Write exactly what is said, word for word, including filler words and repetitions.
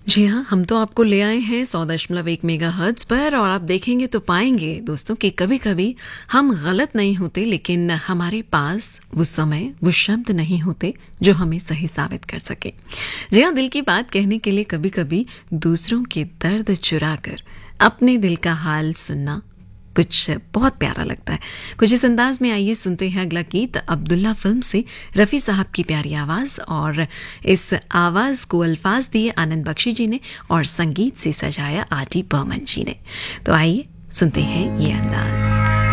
जी हाँ, हम तो आपको ले आए हैं सौ दशमलव एक मेगा हर्ट्ज पर और आप देखेंगे तो पाएंगे दोस्तों कि कभी-कभी हम गलत नहीं होते, लेकिन हमारे पास वो समय, वो शब्द नहीं होते जो हमें सही साबित कर सके। जी हाँ, दिल की बात कहने के लिए कभी-कभी दूसरों के दर्द चुरा कर अपने दिल का हाल सुनना कुछ बहुत प्यारा लगता है। कुछ इस अंदाज में आइए सुनते हैं अगला गीत अब्दुल्ला फिल्म से रफ़ी साहब की प्यारी आवाज़, और इस आवाज़ को अल्फाज दिए आनंद बख्शी जी ने और संगीत से सजाया आर डी बर्मन जी ने। तो आइए सुनते हैं ये अंदाज।